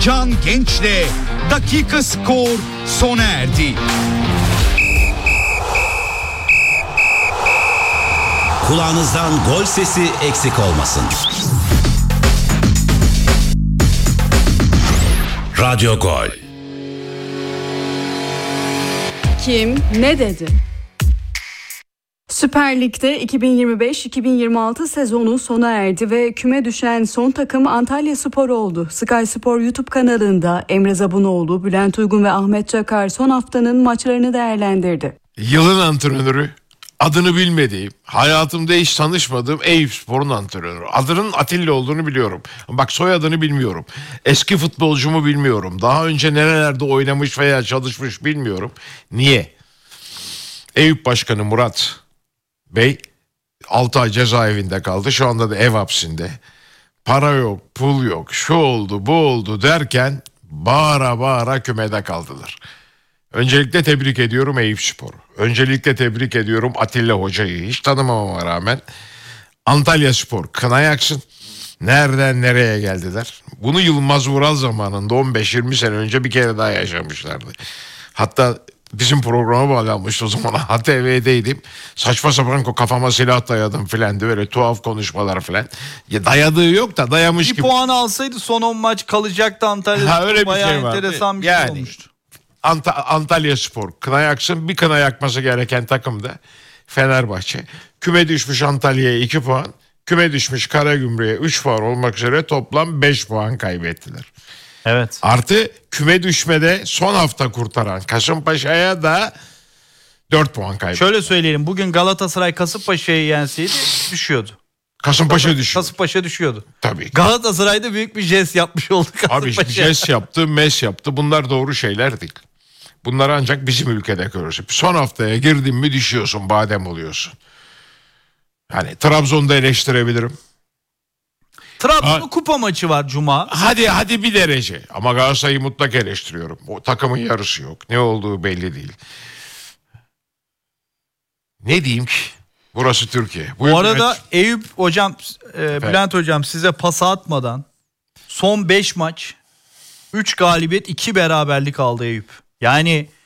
Can Genç'le Dakika Skor sona erdi. Kulağınızdan gol sesi eksik olmasın. Radyo Gol. Kim ne dedi? Süper Lig'de 2025-2026 sezonu sona erdi ve küme düşen son takım Antalyaspor oldu. Sky Spor YouTube kanalında Emre Zabunoğlu, Bülent Uygun ve Ahmet Çakar son haftanın maçlarını değerlendirdi. Yılın antrenörü, adını bilmediğim, hayatımda hiç tanışmadığım Eyüpspor'un antrenörü. Adının Atilla olduğunu biliyorum. Bak, soyadını bilmiyorum. Eski futbolcumu bilmiyorum. Daha önce nerelerde oynamış veya çalışmış bilmiyorum. Niye? Eyüp Başkanı Murat Bey 6 ay cezaevinde kaldı. Şu anda da ev hapsinde. Para yok, pul yok, şu oldu, bu oldu derken bağıra bağıra kümede kaldılar. Öncelikle tebrik ediyorum Eyüpspor'u. Öncelikle tebrik ediyorum Atilla Hoca'yı. Hiç tanımamama rağmen Antalyaspor kına yaksın. Nereden nereye geldiler? Bunu Yılmaz Vural zamanında 15-20 sene önce bir kere daha yaşamışlardı. Hatta bizim programa bağlanmıştı o zaman. HTV'deydim. Saçma sapan kafama silah dayadım filan diye, böyle tuhaf konuşmalar filan. Ya dayadığı yok da dayamış bir gibi. Bir puan alsaydı son 10 maç kalacaktı Antalya'da. Ha, öyle bir bayağı şey vardı. enteresan bir Yani, şey olmuştu. Antalyaspor kına yaksın. Bir kına yakması gereken takım da Fenerbahçe. Küme düşmüş Antalya'ya 2 puan. Küme düşmüş Karagümrük'e 3 puan olmak üzere toplam 5 puan kaybettiler. Evet. Artı küme düşmede son hafta kurtaran Kasımpaşa'ya da 4 puan kaybettiler. Şöyle söyleyelim, bugün Galatasaray Kasımpaşa'yı yenseydi düşüyordu. Kasımpaşa düşüyor. Kasımpaşa düşüyordu. Tabii. Galatasaray'da büyük bir jest yapmış oldu Kasımpaşa. Abi jest yaptı, mes yaptı. Bunlar doğru şeyler değil. Bunlar ancak bizim ülkede görürüz. Son haftaya girdin mi düşüyorsun, badem oluyorsun. Hani Trabzon'da eleştirebilirim. Trabzon'un kupa maçı var Cuma. Hadi bir derece. Ama Galatasaray'ı mutlak eleştiriyorum. O takımın yarısı yok. Ne olduğu belli değil. Ne diyeyim ki? Burası Türkiye. Bu arada Eyüp hocam, Bülent hocam, size pas atmadan son 5 maç 3 galibiyet 2 beraberlik aldı Eyüp. Yani